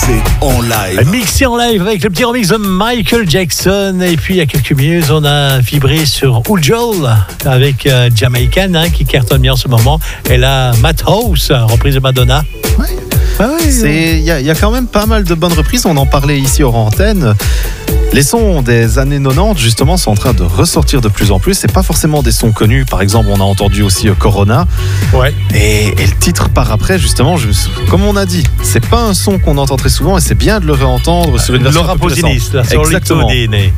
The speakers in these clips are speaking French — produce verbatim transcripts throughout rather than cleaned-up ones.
mixé en live. Mixé en live avec le petit remix de Michael Jackson. Et puis il y a quelques minutes, on a vibré sur Ujol avec euh, Jamaican hein, qui cartonne bien en ce moment. Et là, Matt House, reprise de Madonna. Ouais. Ah ouais, il y, y a quand même pas mal de bonnes reprises. On en parlait ici hors antenne. Les sons des années quatre-vingt-dix justement sont en train de ressortir de plus en plus. C'est pas forcément des sons connus. Par exemple, on a entendu aussi Corona. Ouais. Et, et le titre par après, justement, je, comme on a dit, c'est pas un son qu'on entend très souvent et c'est bien de le réentendre sur une version Laura un peu plus Pausini, la Exactement.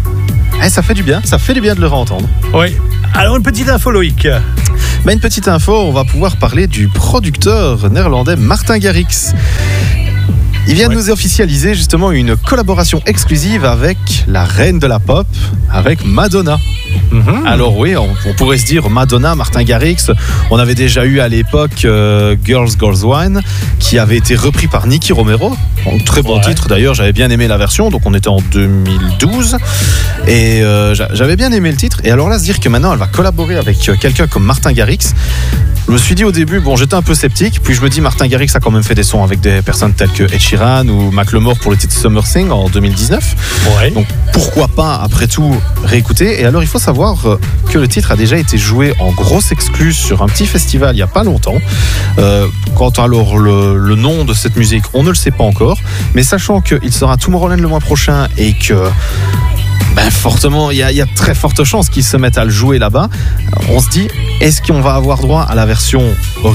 Et ça fait du bien. Ça fait du bien de le réentendre. Oui. Alors une petite info, Loïc. Mais une petite info, on va pouvoir parler du producteur néerlandais Martin Garrix. Il vient ouais. de nous officialiser justement une collaboration exclusive avec la reine de la pop, avec Madonna. Mm-hmm. Alors oui, on, on pourrait se dire Madonna, Martin Garrix. On avait déjà eu à l'époque euh, Girls, Girls, Wine, qui avait été repris par Nicky Romero. Un très bon ouais. titre d'ailleurs, j'avais bien aimé la version. Donc on était en deux mille douze et euh, j'avais bien aimé le titre. Et alors là, se dire que maintenant elle va collaborer avec quelqu'un comme Martin Garrix. Je me suis dit au début, bon, j'étais un peu sceptique, puis je me dis Martin Garrix a quand même fait des sons avec des personnes telles que Ed Sheeran ou Macklemore pour le titre Summer Thing en deux mille dix-neuf. Ouais. Donc pourquoi pas après tout réécouter. Et alors il faut savoir que le titre a déjà été joué en grosse excluse sur un petit festival il n'y a pas longtemps. Euh, quant à alors le, le nom de cette musique, on ne le sait pas encore, mais sachant qu'il sera à Tomorrowland le mois prochain et que ben fortement, il y, y a très forte chance qu'ils se mettent à le jouer là-bas. On se dit, est-ce qu'on va avoir droit à la version originale ?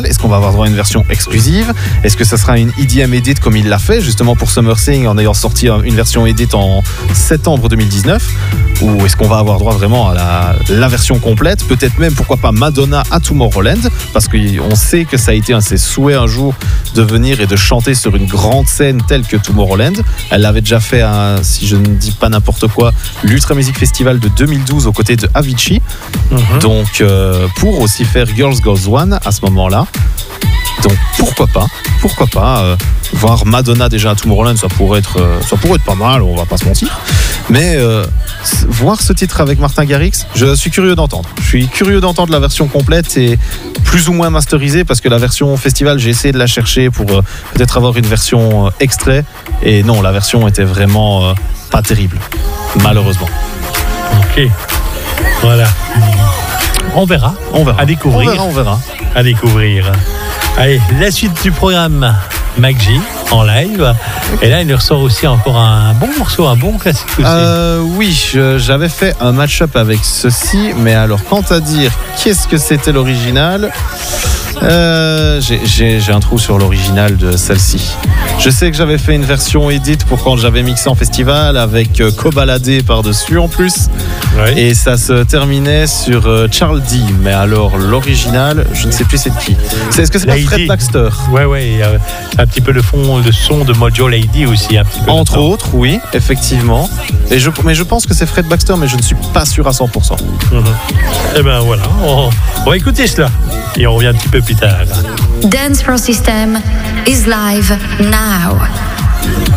Est-ce qu'on va avoir droit à une version exclusive ? Est-ce que ça sera une E D M edit comme il l'a fait justement pour Summer Thing en ayant sorti une version edit en septembre deux mille dix-neuf ? Ou est-ce qu'on va avoir droit vraiment à la, la version complète ? Peut-être même, pourquoi pas, Madonna à Tomorrowland, parce qu'on sait que ça a été un de ses souhaits un jour de venir et de chanter sur une grande scène telle que Tomorrowland. Elle l'avait déjà fait, à, si je ne dis pas n'importe quoi, l'Ultra Music Festival de deux mille douze aux côtés de Avicii. Mm-hmm. Donc euh, pour aussi faire Girls Goes One à ce moment-là. Donc pourquoi pas, pourquoi pas euh, voir Madonna déjà à Tomorrowland, ça pourrait être, euh, ça pourrait être pas mal, on va pas se mentir. Mais euh, voir ce titre avec Martin Garrix, je suis curieux d'entendre. Je suis curieux d'entendre la version complète et plus ou moins masterisée, parce que la version festival, j'ai essayé de la chercher pour euh, peut-être avoir une version euh, extrait. Et non, la version était vraiment euh, pas terrible, malheureusement. Ok, voilà. On verra. On verra. À découvrir. On verra, on verra. À découvrir. Allez, la suite du programme MacG en live. Et là, il nous ressort aussi encore un bon morceau, un bon classique aussi. Euh, oui, je, j'avais fait un match-up avec ceci, mais alors, quant à dire qu'est-ce que c'était l'original, euh, j'ai, j'ai, j'ai un trou sur l'original de celle-ci. Je sais que j'avais fait une version edit pour quand j'avais mixé en festival avec euh, Cobaladé par-dessus en plus. Oui. Et ça se terminait sur euh, Charles D. Mais alors, l'original, je ne sais plus c'est de qui. C'est, est-ce que c'est pas Fred Baxter ? Ouais, ouais. Euh, c'est un petit peu le fond, le son de Mojo Lady aussi. Un petit peu Entre autres, oui, effectivement. Et je, mais je pense que c'est Fred Baxter, mais je ne suis pas sûr à cent pour cent. Mm-hmm. Et ben voilà, on, on va écouter cela. Et on revient un petit peu plus tard. Dance Pro System is live now.